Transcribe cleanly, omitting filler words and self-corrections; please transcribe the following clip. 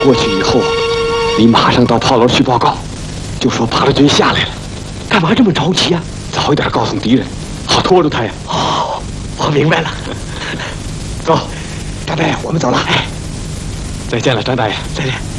过去以后，你马上到炮楼去报告，就说八路军下来了。 干嘛这么着急啊？ 早一点告诉敌人，好拖住他呀。 哦，我明白了。 走， 张大爷，我们走了。哎， 再见了，张大爷。 再见。